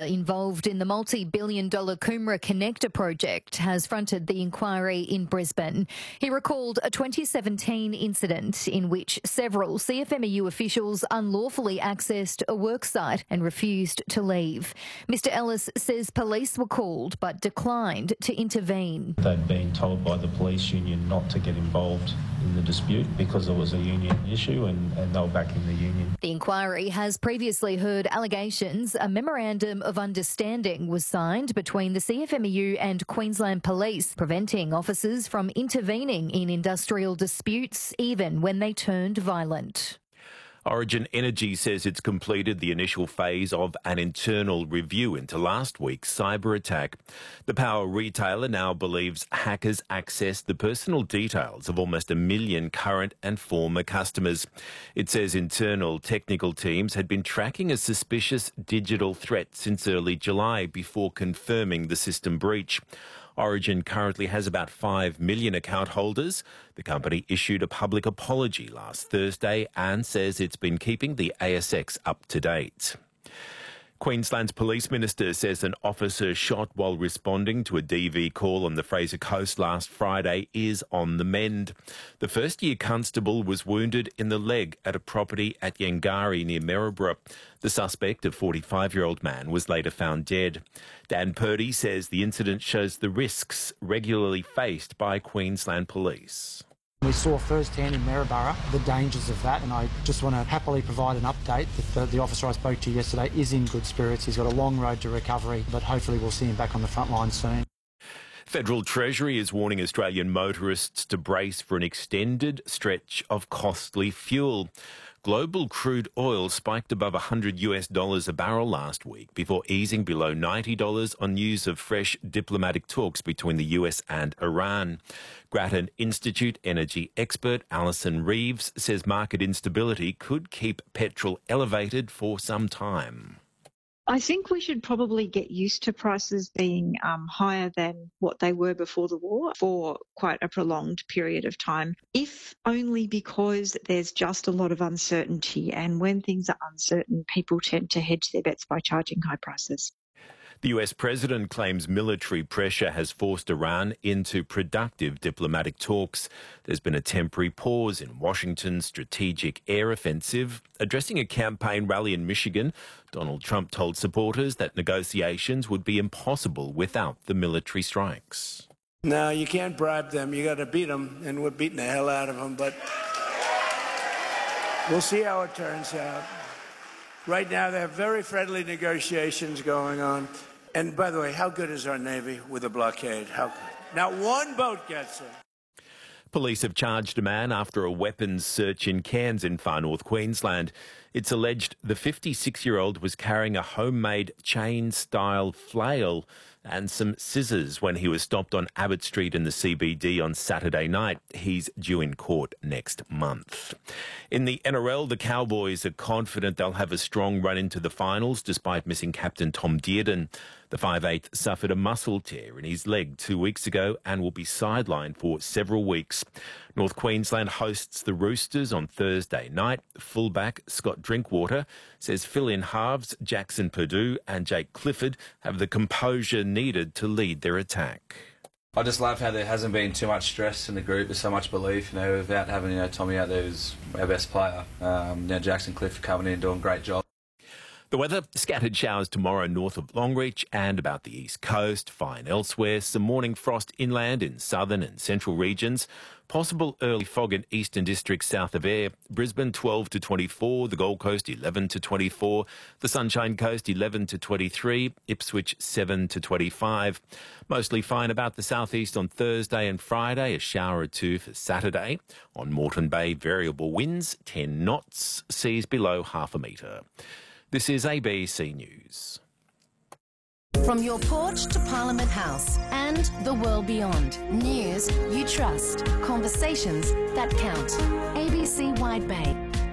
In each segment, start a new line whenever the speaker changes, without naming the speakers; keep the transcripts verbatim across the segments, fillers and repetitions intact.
involved in the multi-billion dollar Coomera Connector project has fronted the inquiry in Brisbane. He recalled a twenty seventeen incident in which several C F M E U officials unlawfully accessed a worksite and refused to leave. Mister Ellis says police were called but declined to intervene.
They'd been told by the police union not to get involved in the dispute because it was a union issue and, and they were backing the union.
The inquiry has previously heard allegations a memorandum of understanding was signed between the C F M E U and Queensland Police, preventing officers from intervening in industrial disputes even when they turned violent.
Origin Energy says it's completed the initial phase of an internal review into last week's cyber attack. The power retailer now believes hackers accessed the personal details of almost a million current and former customers. It says internal technical teams had been tracking a suspicious digital threat since early July before confirming the system breach. Origin currently has about five million account holders. The company issued a public apology last Thursday and says it's been keeping the A S X up to date. Queensland's police minister says an officer shot while responding to a D V call on the Fraser Coast last Friday is on the mend. The first-year constable was wounded in the leg at a property at Yangari near Maryborough. The suspect, a forty-five-year-old man, was later found dead. Dan Purdy says the incident shows the risks regularly faced by Queensland police.
We saw firsthand in Maryborough the dangers of that, and I just want to happily provide an update that the, the officer I spoke to yesterday is in good spirits. He's got a long road to recovery, but hopefully we'll see him back on the front line soon.
Federal Treasury is warning Australian motorists to brace for an extended stretch of costly fuel. Global crude oil spiked above one hundred US dollars a barrel last week before easing below ninety dollars on news of fresh diplomatic talks between the U S and Iran. Grattan Institute energy expert Alison Reeves says market instability could keep petrol elevated for some time.
I think we should probably get used to prices being um, higher than what they were before the war for quite a prolonged period of time, if only because there's just a lot of uncertainty. And when things are uncertain, people tend to hedge their bets by charging high prices.
The U S president claims military pressure has forced Iran into productive diplomatic talks. There's been a temporary pause in Washington's strategic air offensive. Addressing a campaign rally in Michigan, Donald Trump told supporters that negotiations would be impossible without the military strikes.
No, you can't bribe them. You got to beat them, and we're beating the hell out of them. But we'll see how it turns out. Right now, they have very friendly negotiations going on. And by the way, how good is our Navy with a blockade? How good? Not one boat gets it.
Police have charged a man after a weapons search in Cairns in far north Queensland. It's alleged the fifty-six-year-old was carrying a homemade chain-style flail and some scissors when he was stopped on Abbott Street in the C B D on Saturday night. He's due in court next month. In the N R L, the Cowboys are confident they'll have a strong run into the finals despite missing captain Tom Dearden. The five eighth suffered a muscle tear in his leg two weeks ago and will be sidelined for several weeks. North Queensland hosts the Roosters on Thursday night. Fullback Scott Drinkwater says fill-in halves Jackson Purdue and Jake Clifford have the composure needed to lead their attack.
I just love how there hasn't been too much stress in the group. There's so much belief, you know, without having, you know, Tommy out there who's our best player. Um, you know, Jackson Clifford coming in and doing a great job.
The weather, scattered showers tomorrow north of Longreach and about the east coast, fine elsewhere. Some morning frost inland in southern and central regions. Possible early fog in eastern districts south of Ayr. Brisbane twelve to twenty-four, the Gold Coast eleven to twenty-four, the Sunshine Coast eleven to twenty-three, Ipswich seven to twenty-five. Mostly fine about the southeast on Thursday and Friday, a shower or two for Saturday. On Moreton Bay, variable winds, ten knots, seas below half a metre. This is A B C News.
From your porch to Parliament House and the world beyond. News you trust. Conversations that count. A B C Wide Bay.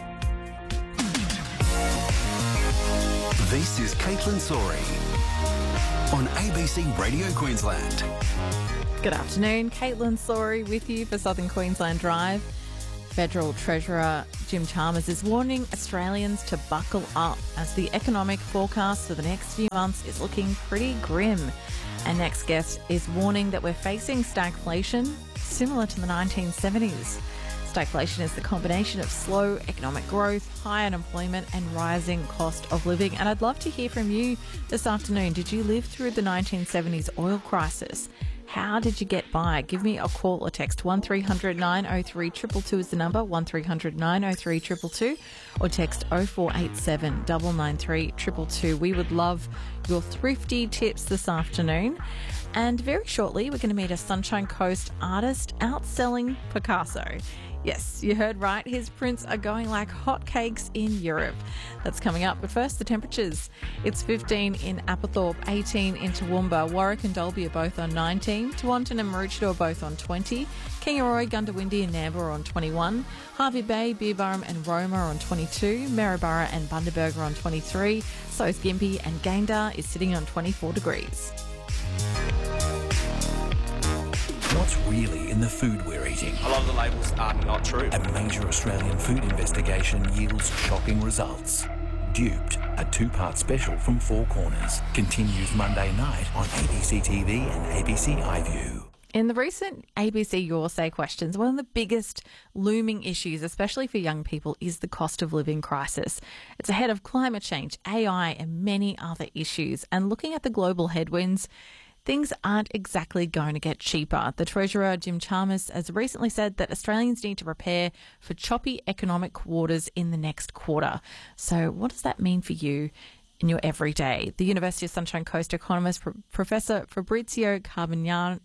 This is Caitlin Sorey on A B C Radio Queensland.
Good afternoon, Caitlin Sorey with you for Southern Queensland Drive. Federal Treasurer Jim Chalmers is warning Australians to buckle up as the economic forecast for the next few months is looking pretty grim. Our next guest is warning that we're facing stagflation similar to the nineteen seventies. Stagflation is the combination of slow economic growth, high unemployment and rising cost of living. And I'd love to hear from you this afternoon. Did you live through the nineteen seventies oil crisis? How did you get by? Give me a call or text. one three hundred nine oh three two two two is the number, one three hundred nine oh three two two two, or text oh four eight seven nine nine three two two two. We would love your thrifty tips this afternoon. And very shortly, we're going to meet a Sunshine Coast artist outselling Picasso. Yes, you heard right. His prints are going like hotcakes in Europe. That's coming up. But first, the temperatures. It's fifteen in Apperthorpe, eighteen in Toowoomba. Warwick and Dalby are both on nineteen. Tewantin and Maroochydore are both on twenty. Kingaroy, Gundawindi and Nambour are on twenty-one. Hervey Bay, Beerburrum and Roma are on twenty-two. Maryborough and Bundaberg are on twenty-three. So is Gympie, and Gayndah is sitting on twenty-four degrees.
What's really in the food we're eating?
A lot of the labels are not true.
A major Australian food investigation yields shocking results. Duped, a two-part special from Four Corners, continues Monday night on A B C T V and A B C iView.
In the recent A B C Your Say questions, one of the biggest looming issues, especially for young people, is the cost of living crisis. It's ahead of climate change, A I and many other issues. And looking at the global headwinds, things aren't exactly going to get cheaper. The Treasurer, Jim Chalmers, has recently said that Australians need to prepare for choppy economic waters in the next quarter. So what does that mean for you in your everyday? The University of Sunshine Coast economist, Pro- Professor Fabrizio Carmignani,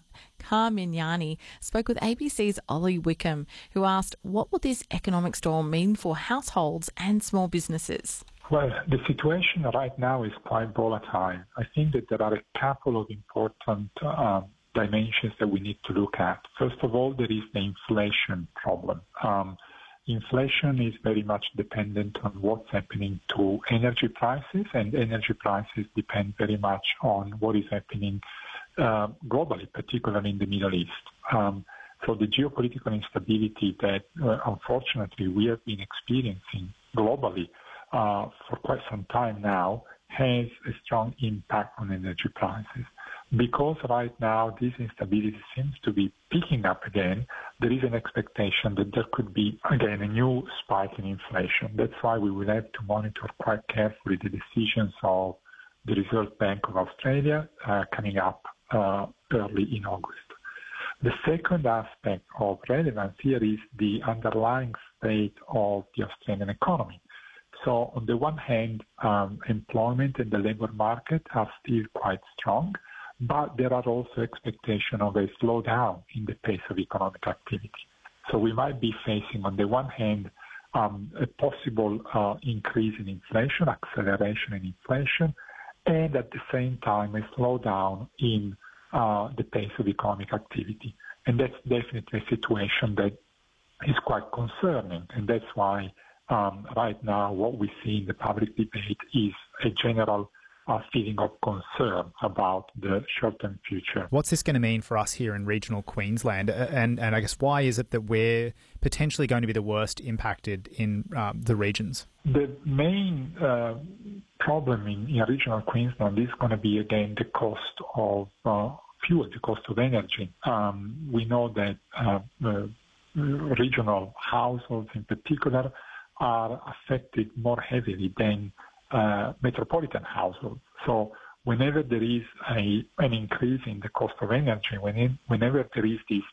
Carmignani spoke with A B C's Ollie Wickham, who asked, what will this economic storm mean for households and small businesses?
Well, the situation right now is quite volatile. I think that there are a couple of important um, dimensions that we need to look at. First of all, there is the inflation problem. Um, inflation is very much dependent on what's happening to energy prices, and energy prices depend very much on what is happening uh, globally, particularly in the Middle East. Um, so the geopolitical instability that, uh, unfortunately, we have been experiencing globally Uh, for quite some time now, has a strong impact on energy prices. Because right now this instability seems to be picking up again, there is an expectation that there could be, again, a new spike in inflation. That's why we will have to monitor quite carefully the decisions of the Reserve Bank of Australia uh, coming up uh, early in August. The second aspect of relevance here is the underlying state of the Australian economy. So on the one hand, um, employment and the labour market are still quite strong, but there are also expectations of a slowdown in the pace of economic activity. So we might be facing, on the one hand, um, a possible uh, increase in inflation, acceleration in inflation, and at the same time a slowdown in uh, the pace of economic activity. And that's definitely a situation that is quite concerning, and that's why Um, right now, what we see in the public debate is a general uh, feeling of concern about the short-term future.
What's this going to mean for us here in regional Queensland? And, and I guess why is it that we're potentially going to be the worst impacted in um, the regions?
The main uh, problem in, in regional Queensland is going to be, again, the cost of uh, fuel, the cost of energy. Um, we know that uh, uh, regional households in particular are affected more heavily than uh, metropolitan households. So whenever there is a, an increase in the cost of energy, when in, whenever there is this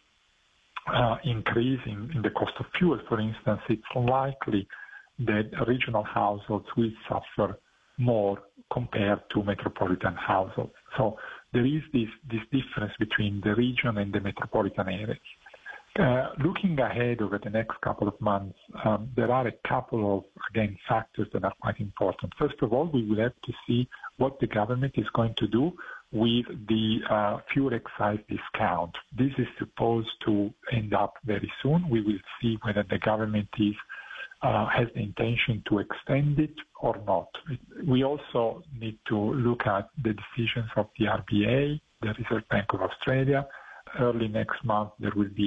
uh, increase in, in the cost of fuel, for instance, it's likely that regional households will suffer more compared to metropolitan households. So there is this, this difference between the region and the metropolitan areas. Uh, looking ahead over the next couple of months, um, there are a couple of, again, factors that are quite important. First of all, we will have to see what the government is going to do with the uh, fuel excise discount. This is supposed to end up very soon. We will see whether the government is uh, has the intention to extend it or not. We also need to look at the decisions of the R B A, the Reserve Bank of Australia. Early next month, there will be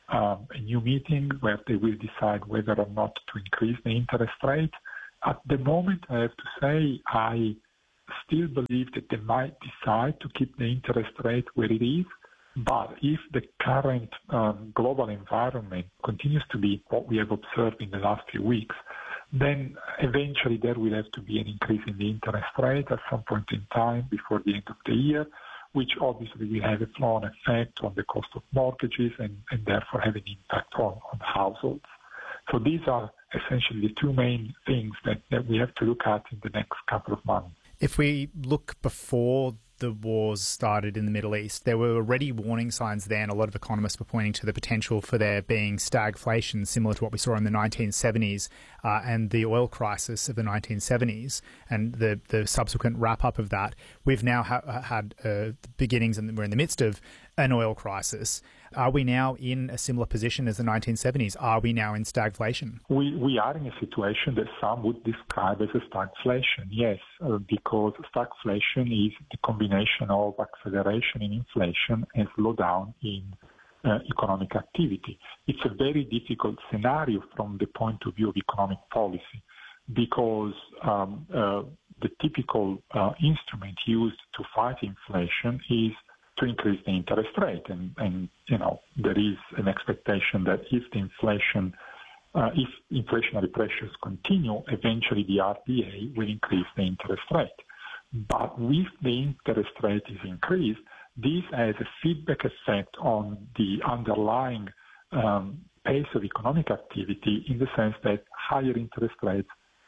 um, a new meeting where they will decide whether or not to increase the interest rate. At the moment, I have to say, I still believe that they might decide to keep the interest rate where it is. But if the current um, global environment continues to be what we have observed in the last few weeks, then eventually there will have to be an increase in the interest rate at some point in time before the end of the year, which obviously will have a flow-on effect on the cost of mortgages and, and therefore have an impact on, on households. So these are essentially the two main things that, that we have to look at in the next couple of months.
If we look before the wars started in the Middle East, there were already warning signs then. A lot of economists were pointing to the potential for there being stagflation, similar to what we saw in the nineteen seventies uh, and the oil crisis of the nineteen seventies and the, the subsequent wrap-up of that. We've now ha- had uh, beginnings, and we're in the midst of an oil crisis. Are we now in a similar position as the nineteen seventies? Are we now in stagflation?
We we are in a situation that some would describe as a stagflation, yes, uh, because stagflation is the combination of acceleration in inflation and slowdown in uh, economic activity. It's a very difficult scenario from the point of view of economic policy because um, uh, the typical uh, instrument used to fight inflation is to increase the interest rate. And, and, you know, there is an expectation that if the inflation, uh, if inflationary pressures continue, eventually the R B A will increase the interest rate. But if the interest rate is increased, this has a feedback effect on the underlying um, pace of economic activity in the sense that higher interest rates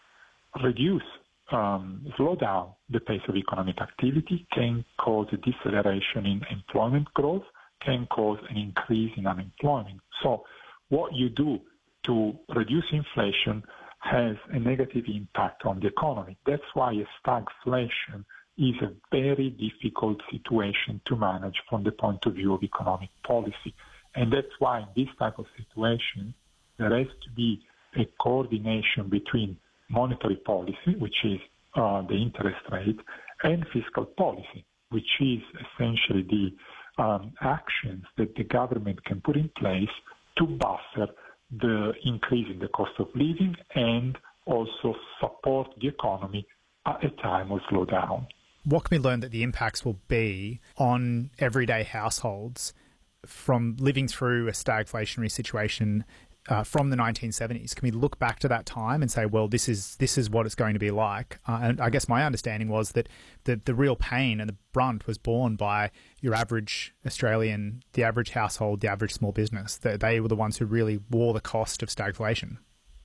reduce Um, slow down the pace of economic activity, can cause a deceleration in employment growth, can cause an increase in unemployment. So what you do to reduce inflation has a negative impact on the economy. That's why a stagflation is a very difficult situation to manage from the point of view of economic policy. And that's why in this type of situation, there has to be a coordination between monetary policy, which is uh, the interest rate, and fiscal policy, which is essentially the um, actions that the government can put in place to buffer the increase in the cost of living and also support the economy at a time of slowdown.
What can we learn that the impacts will be on everyday households from living through a stagflationary situation Uh, from the nineteen seventies? Can we look back to that time and say, well, this is this is what it's going to be like? Uh, and I guess my understanding was that the, the real pain and the brunt was borne by your average Australian, the average household, the average small business. That they were the ones who really bore the cost of stagflation.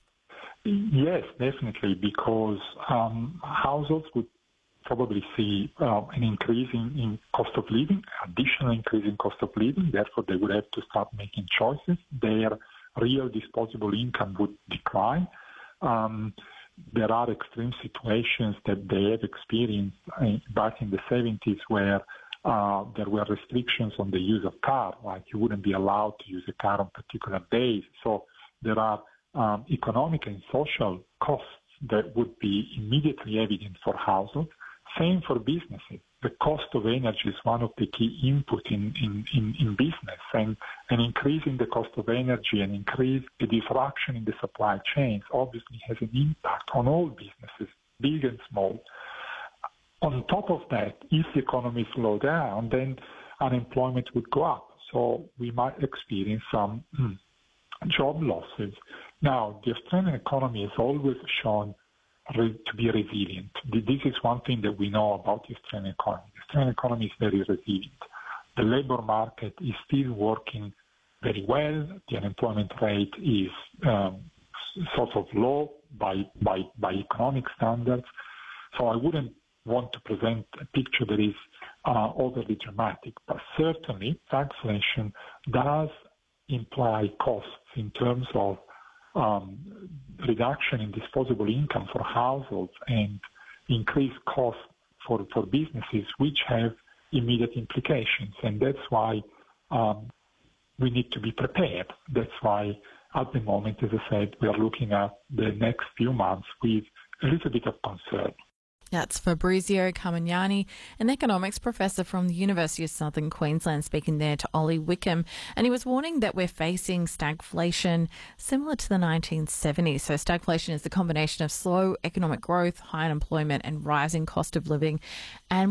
Yes, definitely, because um, households would probably see uh, an increase in, in cost of living, additional increase in cost of living. Therefore, they would have to start making choices. Their real disposable income would decline. Um, there are extreme situations that they have experienced back in the seventies where uh, there were restrictions on the use of car, like you wouldn't be allowed to use a car on particular days. So there are um, economic and social costs that would be immediately evident for households. Same for businesses. The cost of energy is one of the key inputs in, in, in, in business, and an increase in the cost of energy and increase the disruption in the supply chains obviously has an impact on all businesses, big and small. On top of that, if the economy slow down, then unemployment would go up. So we might experience some mm, job losses. Now, the Australian economy has always shown to be resilient. This is one thing that we know about the Australian economy. The Australian economy is very resilient. The labour market is still working very well. The unemployment rate is um, sort of low by, by, by economic standards. So I wouldn't want to present a picture that is uh, overly dramatic, but certainly stagflation does imply costs in terms of Um, reduction in disposable income for households and increased costs for, for businesses, which have immediate implications. And that's why um, we need to be prepared. That's why at the moment, as I said, we are looking at the next few months with a little bit of concern.
That's Fabrizio Carmignani, an economics professor from the University of Southern Queensland, speaking there to Ollie Wickham. And he was warning that we're facing stagflation similar to the nineteen seventies. So stagflation is the combination of slow economic growth, high unemployment and rising cost of living. And